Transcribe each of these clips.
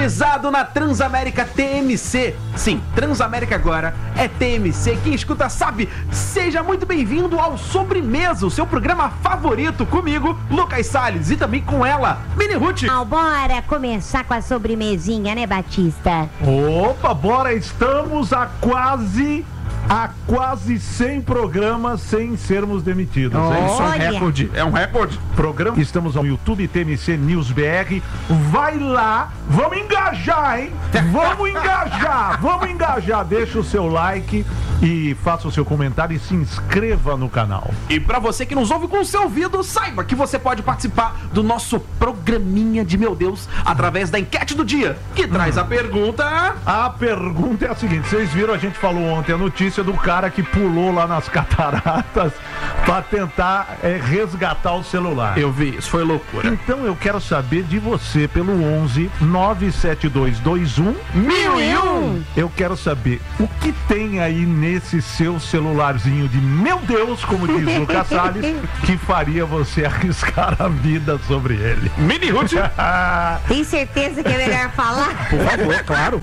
sintonizado na Transamérica TMC. Sim, Transamérica agora é TMC. Quem escuta sabe. Seja muito bem-vindo ao Sobremesa, o seu programa favorito, comigo, Lucas Salles, e também com ela, Mini Ruth. Bora começar com a sobremesinha, né, Batista? Opa, bora, estamos a quase 100 programas sem sermos demitidos. Isso é um recorde, é um recorde. Programa, estamos no YouTube, TMC News BR. Vai lá, vamos engajar, hein? Vamos engajar. Deixa o seu like e faça o seu comentário e se inscreva no canal. E pra você que nos ouve com o seu ouvido, saiba que você pode participar do nosso programinha de meu Deus através da enquete do dia, que traz a pergunta... A pergunta é a seguinte, vocês viram, a gente falou ontem a notícia do cara que pulou lá nas cataratas pra tentar resgatar o celular. Eu vi, isso foi loucura. Então eu quero saber de você pelo 11 97221 1001. Eu quero saber o que tem aí nesse seu celularzinho de meu Deus, como diz Lucas Salles, que faria você arriscar a vida sobre ele. Mini Ruth. Tem certeza que é melhor falar? Por favor, claro.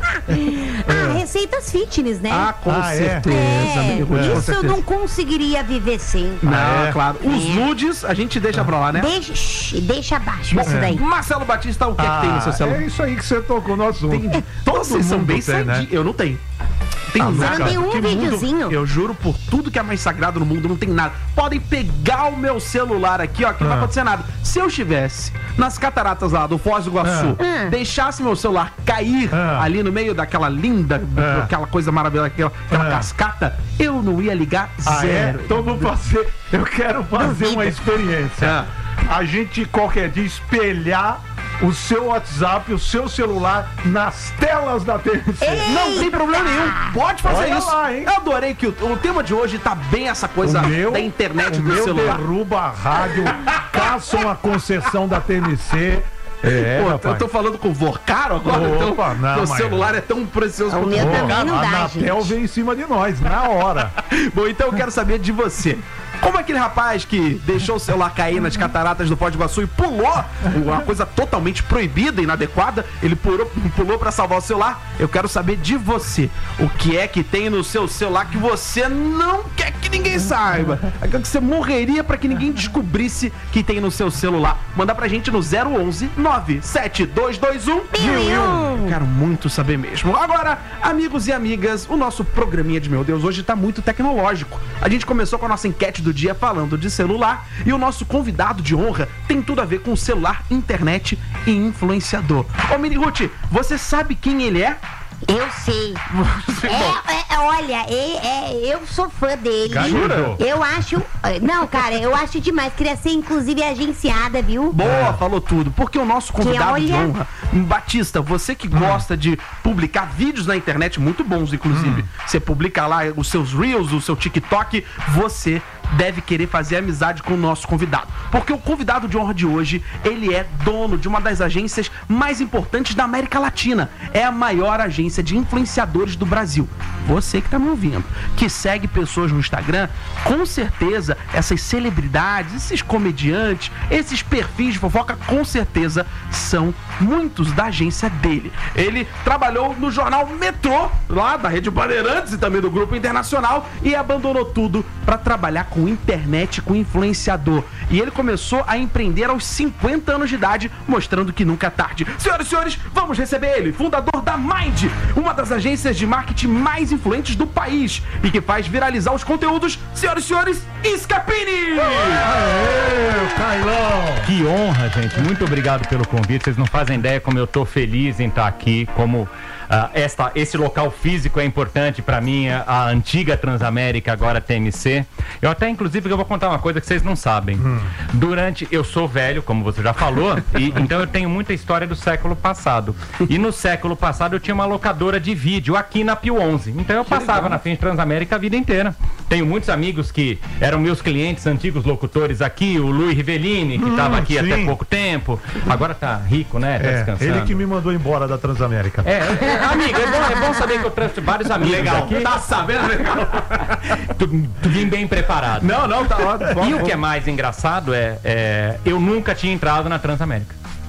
Receitas fitness, né? Com certeza. Mini Ruth, com Isso eu certeza. não conseguiria viver sem. Não, claro. Os nudes a gente deixa pra lá, né? Deixa abaixo isso daí. Marcelo Batista, o que é que tem no seu celular? É isso aí que você tocou no assunto. Todos vocês são bem tem, né? Eu não tenho. Tem Você nada. não tem um Que mundo- videozinho? Eu juro por tudo que é mais sagrado no mundo, não tem nada. Podem pegar o meu celular aqui, ó, que não vai acontecer nada. Se eu estivesse nas cataratas lá do Foz do Iguaçu, deixasse meu celular cair ali no meio daquela linda, aquela coisa maravilhosa, aquela cascata, eu não ia ligar zero. Então vou fazer. Eu quero fazer uma experiência. A gente qualquer dia espelhar o seu WhatsApp, o seu celular nas telas da TMC. Não tem problema nenhum. Pode fazer Olha isso. lá, hein? Eu adorei que o tema de hoje tá bem essa coisa da internet o do meu celular. derruba a rádio, caça uma concessão da TMC. Pô, rapaz. eu tô falando com o Vocaro agora, Opa, não, teu mas- celular é tão precioso O quanto meu o também Vocaro. não A dá, Anatel gente. vem em cima de nós, na hora. Bom, então eu quero saber de você. Como aquele rapaz que deixou o celular cair nas cataratas do Foz do Iguaçu e pulou, uma coisa totalmente proibida e inadequada, ele pulou pra salvar o celular. Eu quero saber de você. O que é que tem no seu celular que você não quer que ninguém saiba? Aquilo que você morreria pra que ninguém descobrisse que tem no seu celular. Manda pra gente no 011 97221 1001. Eu quero muito saber mesmo. Agora, amigos e amigas, o nosso programinha de meu Deus hoje tá muito tecnológico. A gente começou com a nossa enquete do dia falando de celular e o nosso convidado de honra tem tudo a ver com celular, internet e influenciador. Ô Mini Ruth, você sabe quem ele é? Eu sei. Olha, eu sou fã dele. Jura? Eu acho. Não, cara, eu acho demais. Queria ser, inclusive, agenciada, viu? Boa, falou tudo. Porque o nosso convidado de olha- honra, Batista, você que gosta de publicar vídeos na internet, muito bons, inclusive. Você publica lá os seus Reels, o seu TikTok, você deve querer fazer amizade com o nosso convidado. Porque o convidado de honra de hoje, ele é dono de uma das agências mais importantes da América Latina. É a maior agência de influenciadores do Brasil. Você que tá me ouvindo, que segue pessoas no Instagram, com certeza essas celebridades, esses comediantes, esses perfis de fofoca, com certeza são muitos da agência dele. Ele trabalhou no jornal Metrô, lá da Rede Bandeirantes e também do Grupo Internacional, e abandonou tudo para trabalhar com internet, com influenciador. E ele começou a empreender aos 50 anos de idade, mostrando que nunca é tarde. Senhoras e senhores, vamos receber ele, fundador da Mind, uma das agências de marketing mais influentes do país e que faz viralizar os conteúdos. Senhoras e senhores, Scapini! Aê, Cailão! Que honra, gente. Muito obrigado pelo convite. Vocês não fazem ideia como eu tô feliz em estar aqui, como esse local físico é importante para mim, a antiga Transamérica, agora TMC. Eu até, inclusive, eu vou contar uma coisa que vocês não sabem. Eu sou velho, como você já falou, então eu tenho muita história do século passado. E no século passado eu tinha uma locadora de vídeo aqui na Pio 11. Então eu passava na frente Transamérica a vida inteira. Tenho muitos amigos que eram meus clientes, antigos locutores aqui, o Luiz Rivellini, que estava aqui sim. até pouco tempo. Agora tá rico, né? Tá descansando. Ele que me mandou embora da Transamérica. Amigo, é bom saber que eu trouxe vários amigos aqui. Tá sabendo legal? Tu vim bem preparado. Não, tá ótimo. E o que é mais engraçado eu nunca tinha entrado na Transamérica.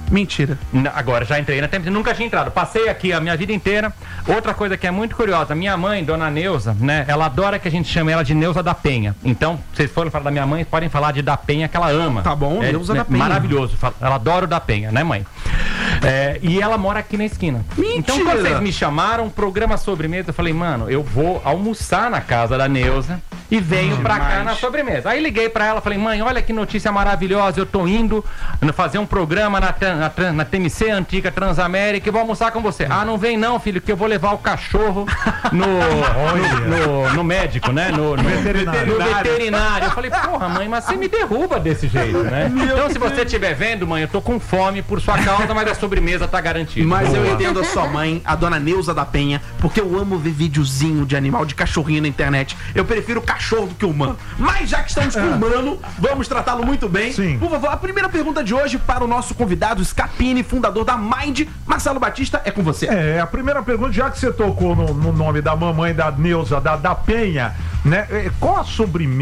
Mentira. Agora, já entrei na TMC, nunca tinha entrado. Passei aqui a minha vida inteira. Outra coisa que é muito curiosa, minha mãe, dona Neuza, né? Ela adora que a gente chame ela de Neuza da Penha. Então, vocês forem falar da minha mãe, podem falar de da Penha, que ela ama. Tá bom, Neuza da Penha. Maravilhoso. Ela adora o da Penha, né, mãe? E ela mora aqui na esquina. Mentira. Então, quando vocês me chamaram, programa sobremesa, eu falei, mano, eu vou almoçar na casa da Neuza e venho pra cá na sobremesa. Aí liguei pra ela, falei, mãe, olha que notícia maravilhosa, eu tô indo fazer um programa na TMC Antiga Transamérica e vou almoçar com você. Ah, não vem não, filho, que eu vou levar o cachorro no médico, né? No veterinário. Eu falei, porra, mãe, mas você me derruba desse jeito, né? Então, se você estiver vendo, mãe, eu tô com fome por sua causa, mas a sobremesa tá garantida. Mas eu entendo a sua mãe, a dona Neuza da Penha, porque eu amo ver videozinho de animal, de cachorrinho na internet. Eu prefiro cachorro do que humano. Mas já que estamos com o humano, vamos tratá-lo muito bem. Sim. Por favor, a primeira pergunta de hoje para o nosso convidado, Scapini, fundador da Mind, Marcelo Batista, é com você. A primeira pergunta, já que você tocou no nome da mamãe da Neuza, da Penha, né? Qual a sobremesa